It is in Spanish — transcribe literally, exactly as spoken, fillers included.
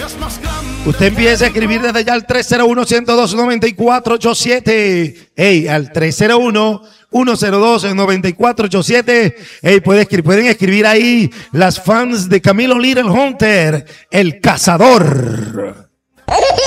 Usted empieza a escribir desde ya al tres cero uno, uno cero dos, nueve cuatro ocho siete. Ey, al tres cero uno, uno cero dos, nueve cuatro ocho siete. Ey, pueden escribir, pueden escribir ahí las fans de Camilo Little Hunter, el cazador.